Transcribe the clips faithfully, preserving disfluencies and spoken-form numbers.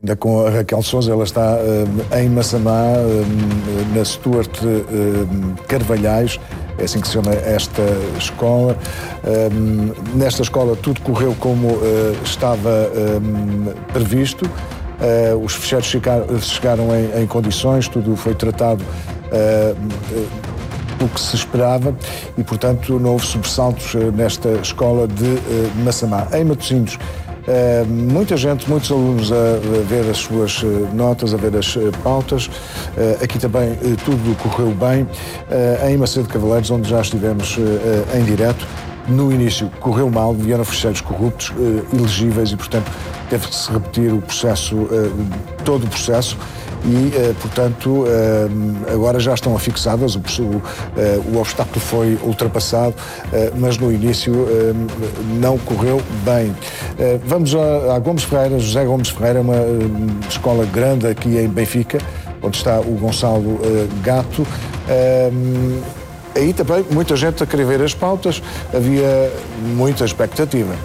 Ainda com a Raquel Sousa, ela está uh, em Massamá, uh, na Stuart uh, Carvalhais, é assim que se chama esta escola. Uh, nesta escola tudo correu como uh, estava uh, previsto, uh, os fecheiros chegaram em, em condições, tudo foi tratado uh, o que se esperava e, portanto, não houve sobressaltos uh, nesta escola de uh, Massamá. Em Matosinhos, Uh, muita gente, muitos alunos a, a ver as suas uh, notas, a ver as uh, pautas. Uh, aqui também uh, tudo correu bem. Uh, em Macedo Cavaleiros, onde já estivemos uh, uh, em direto, no início correu mal, vieram fecheiros corruptos, uh, elegíveis e, portanto, teve que se repetir o processo, uh, todo o processo. E, eh, portanto, eh, agora já estão afixadas, o, o, eh, o obstáculo foi ultrapassado, eh, mas no início eh, não correu bem. Eh, vamos a, a Gomes Ferreira, José Gomes Ferreira, uma eh, escola grande aqui em Benfica, onde está o Gonçalo eh, Gato. Eh, aí também muita gente a querer ver as pautas, havia muita expectativa.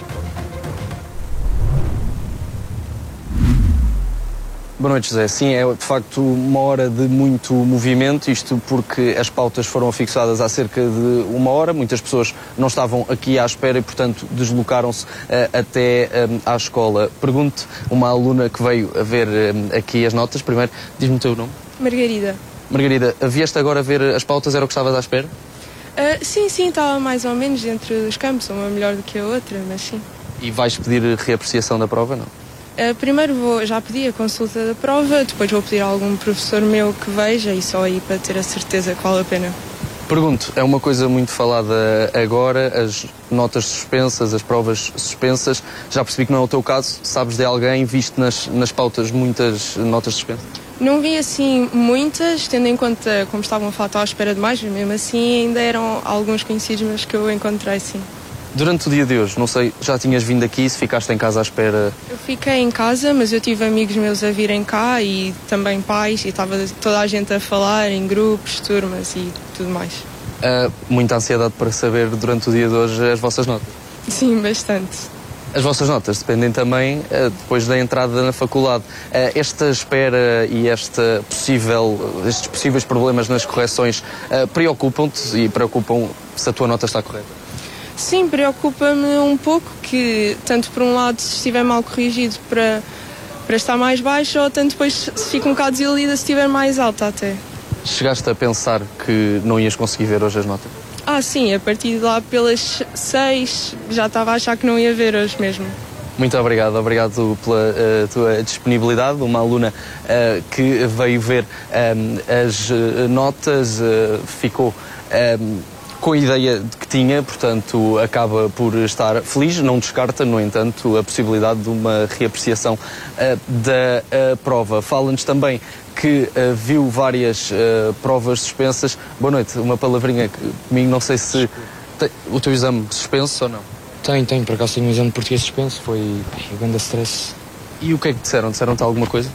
Boa noite, José. Sim, é de facto uma hora de muito movimento, isto porque as pautas foram fixadas há cerca de uma hora, muitas pessoas não estavam aqui à espera e, portanto, deslocaram-se uh, até um, à escola. Pergunte uma aluna que veio a ver um, aqui as notas, primeiro, diz-me o teu nome. Margarida. Margarida, vieste agora a ver as pautas, era o que estavas à espera? Uh, sim, sim, estava mais ou menos entre os campos, uma melhor do que a outra, mas sim. E vais pedir reapreciação da prova, não? Uh, primeiro vou, já pedi a consulta da prova, depois vou pedir a algum professor meu que veja e só aí para ter a certeza que vale a pena. Pergunto, é uma coisa muito falada agora, as notas suspensas, as provas suspensas, já percebi que não é o teu caso, sabes de alguém, viste nas, nas pautas muitas notas suspensas? Não vi assim muitas, tendo em conta como estavam a falar, estava à espera de mais, mas mesmo assim ainda eram alguns conhecidos, mas que eu encontrei sim. Durante o dia de hoje, não sei, já tinhas vindo aqui, se ficaste em casa à espera? Eu fiquei em casa, mas eu tive amigos meus a virem cá e também pais, e estava toda a gente a falar em grupos, turmas e tudo mais. Uh, muita ansiedade para saber durante o dia de hoje as vossas notas? Sim, bastante. As vossas notas dependem também uh, depois da entrada na faculdade. Uh, esta espera e esta possível, estes possíveis problemas nas correções uh, preocupam-te e preocupam se a tua nota está correta? Sim, preocupa-me um pouco que, tanto por um lado, se estiver mal corrigido para, para estar mais baixo, ou tanto depois se fica um bocado desiludida se estiver mais alta até. Chegaste a pensar que não ias conseguir ver hoje as notas? Ah, sim, a partir de lá pelas seis já estava a achar que não ia ver hoje mesmo. Muito obrigado, obrigado pela uh, tua disponibilidade, uma aluna uh, que veio ver um, as uh, notas, uh, ficou... Um, com a ideia que tinha, portanto, acaba por estar feliz, não descarta, no entanto, a possibilidade de uma reapreciação uh, da uh, prova. Fala-nos também que uh, viu várias uh, provas suspensas. Boa noite, uma palavrinha que comigo, não sei se tem o teu exame suspenso ou não. Tenho, tenho, por acaso tenho um exame de português suspenso, foi um grande stress. E o que é que disseram? Disseram-te alguma coisa?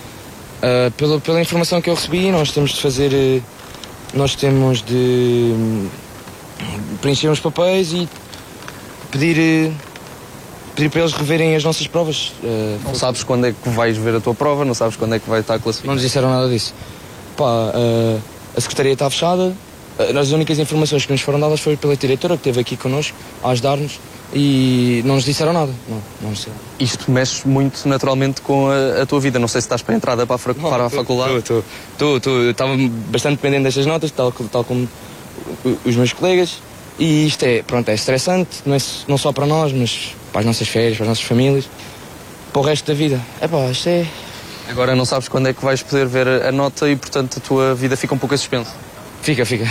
Uh, pela, pela informação que eu recebi, nós temos de fazer, uh, nós temos de... preencher os papéis e pedir, pedir para eles reverem as nossas provas. Não sabes quando é que vais ver a tua prova, não sabes quando é que vai estar classificado? Não nos disseram nada disso. Pá, a secretaria está fechada, as únicas informações que nos foram dadas foi pela diretora que esteve aqui connosco a ajudar-nos e não nos disseram nada. Não, não nos disseram. Isto mexe muito naturalmente com a, a tua vida, não sei se estás para a entrada para a, não, para a tô, faculdade. Estou, estou, estou. Estava bastante dependente destas notas, tal, tal como os meus colegas, e isto é, pronto, é estressante, não, é, não só para nós, mas para as nossas férias, para as nossas famílias, para o resto da vida. É pá, isto é... Agora não sabes quando é que vais poder ver a nota e, portanto, a tua vida fica um pouco a suspenso. Fica, fica.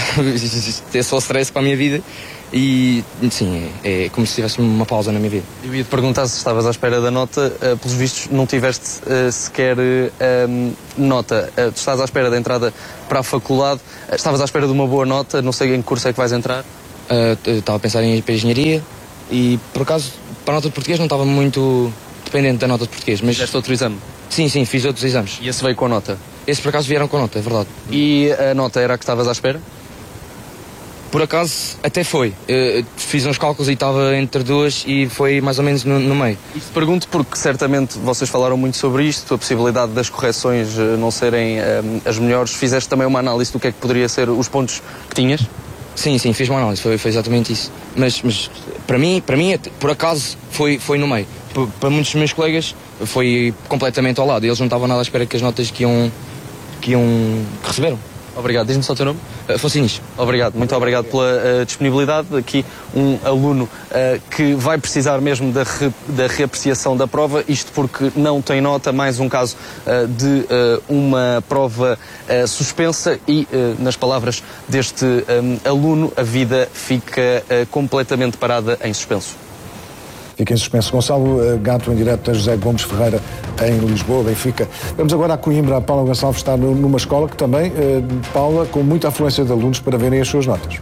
É só stress para a minha vida e, sim, é, é como se tivesse uma pausa na minha vida. Eu ia te perguntar se estavas à espera da nota, uh, pelos vistos não tiveste uh, sequer uh, nota. Uh, tu estás à espera da entrada para a faculdade, uh, estavas à espera de uma boa nota, não sei em que curso é que vais entrar? Uh, estava a pensar em ir para a engenharia e, por acaso, para a nota de português não estava muito dependente da nota de português. Mas... Fizeste outro exame? Sim, sim, fiz outros exames. E esse veio com a nota? Esse, por acaso, vieram com a nota, é verdade. E a nota era a que estavas à espera? Por acaso, até foi. Eu fiz uns cálculos e estava entre duas e foi mais ou menos no, no meio. Isto pergunto porque certamente vocês falaram muito sobre isto, a possibilidade das correções não serem um, as melhores. Fizeste também uma análise do que é que poderia ser os pontos que tinhas? Sim, sim, fiz uma análise, foi, foi exatamente isso. Mas, mas para mim, para mim, por acaso, foi, foi no meio. Para, para muitos dos meus colegas, foi completamente ao lado. Eles não estavam nada à espera que as notas que iam, que iam, que receberam. Obrigado. Diz-me só o teu nome. Uh, Focinis. Obrigado, muito obrigado pela uh, disponibilidade. Aqui um aluno uh, que vai precisar mesmo da, re, da reapreciação da prova, isto porque não tem nota, mais um caso uh, de uh, uma prova uh, suspensa e, uh, nas palavras deste um, aluno, a vida fica uh, completamente parada em suspenso. Fica em suspenso. Gonçalo Gato, em direto a José Gomes Ferreira, em Lisboa, Benfica. Vamos agora a Coimbra. A Paula Gonçalves está numa escola que também, eh, Paula, com muita afluência de alunos para verem as suas notas.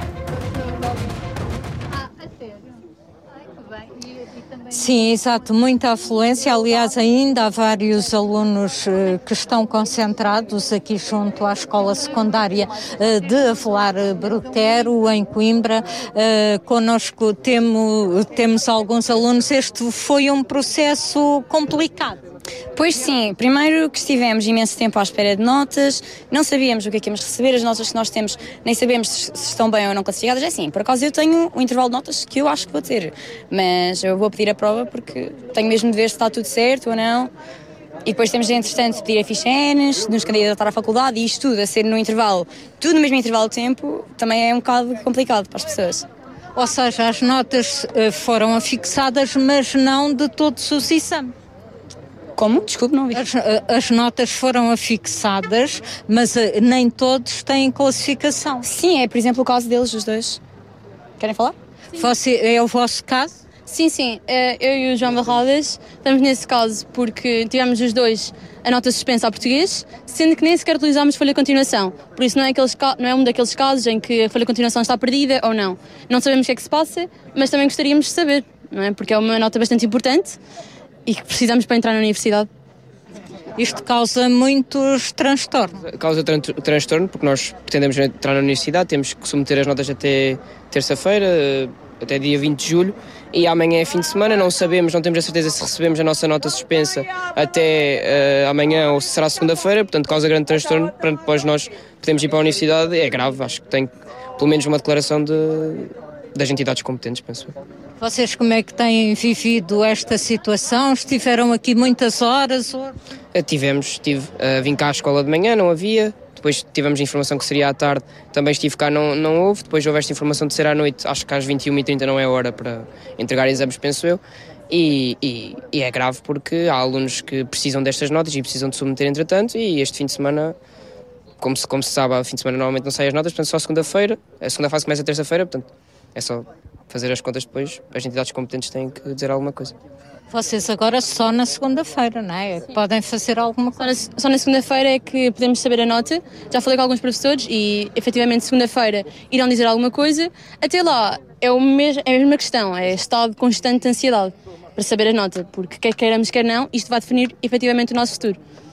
Sim, exato, muita afluência. Aliás, ainda há vários alunos uh, que estão concentrados aqui junto à escola secundária uh, de Avelar Brotero, em Coimbra. Uh, connosco temo, temos alguns alunos. Este foi um processo complicado. Pois sim, primeiro que estivemos imenso tempo à espera de notas, não sabíamos o que é que íamos receber, as notas que nós temos nem sabemos se estão bem ou não classificadas. É assim, por acaso eu tenho um intervalo de notas que eu acho que vou ter, mas eu vou pedir a prova porque tenho mesmo de ver se está tudo certo ou não. E depois temos de, entretanto, pedir a ficha Enes, de nos candidatar à faculdade, e isto tudo a ser no intervalo, tudo no mesmo intervalo de tempo, também é um bocado complicado para as pessoas. Ou seja, as notas uh, foram afixadas, mas não de todos os exames. Como? Desculpe, não ouvi. As, as notas foram afixadas, mas uh, nem todos têm classificação. Sim, é por exemplo o caso deles, os dois. Querem falar? Você, é o vosso caso? Sim, sim. Eu e o João Barradas estamos nesse caso porque tivemos os dois a nota suspensa ao português, sendo que nem sequer utilizámos folha de continuação. Por isso não é, aqueles, não é um daqueles casos em que a folha de continuação está perdida ou não. Não sabemos o que é que se passa, mas também gostaríamos de saber, não é? Porque é uma nota bastante importante e que precisamos para entrar na universidade. Isto causa muitos transtornos. Causa tran transtorno porque nós pretendemos entrar na universidade, temos que submeter as notas até terça-feira, até dia vinte de julho, e amanhã é fim de semana, não sabemos, não temos a certeza se recebemos a nossa nota suspensa até uh, amanhã ou se será segunda-feira, portanto causa grande transtorno, para depois nós podemos ir para a universidade. É grave, acho que tem pelo menos uma declaração de, das entidades competentes, penso eu. Vocês como é que têm vivido esta situação? Estiveram aqui muitas horas? Ou... Tivemos, tive, uh, vim cá à escola de manhã, não havia, depois tivemos a informação que seria à tarde, também estive cá, não, não houve, depois houve esta informação de ser à noite, acho que às vinte e uma e trinta não é hora para entregar exames, penso eu, e, e, e é grave porque há alunos que precisam destas notas e precisam de submeter entretanto, e este fim de semana, como se, como se sabe, ao fim de semana normalmente não saem as notas, portanto só segunda-feira, a segunda fase começa terça-feira, portanto é só fazer as contas depois, as entidades competentes têm que dizer alguma coisa. Vocês agora só na segunda-feira, não é? Sim. Podem fazer alguma coisa? Só na, só na segunda-feira é que podemos saber a nota. Já falei com alguns professores e, efetivamente, segunda-feira irão dizer alguma coisa. Até lá, é, o mes é a mesma questão, é estado constante de ansiedade para saber a nota, porque quer queiramos, quer não, isto vai definir, efetivamente, o nosso futuro.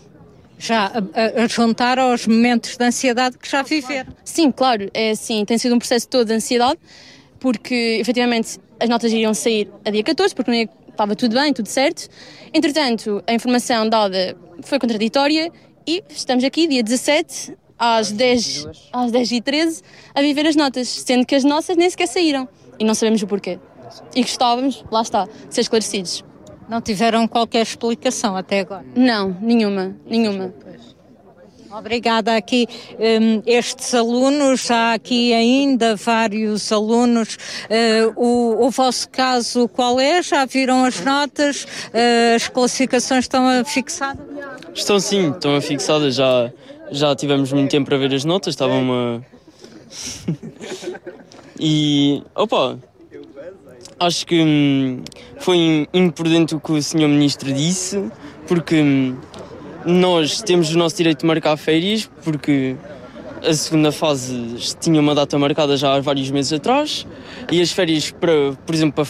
Já a, a juntar aos momentos de ansiedade que já viveram? Sim, claro, é assim, tem sido um processo todo de ansiedade, porque, efetivamente, as notas iriam sair a dia catorze, porque não ia, estava tudo bem, tudo certo. Entretanto, a informação dada foi contraditória e estamos aqui, dia dezassete, às dez, às dez e treze, a viver as notas, sendo que as nossas nem sequer saíram e não sabemos o porquê. E gostávamos, lá está, de ser esclarecidos. Não tiveram qualquer explicação até agora? Não, nenhuma, nenhuma. Obrigada. Aqui um, estes alunos, há aqui ainda vários alunos. Uh, o, o vosso caso qual é? Já viram as notas? Uh, as classificações estão fixadas? Estão sim, estão fixadas. Já, já tivemos muito tempo para ver as notas, estavam uma... e, opa, acho que hum, foi imprudente o que o senhor Ministro disse, porque... Hum, nós temos o nosso direito de marcar férias, porque a segunda fase tinha uma data marcada já há vários meses atrás, e as férias, para, por exemplo, para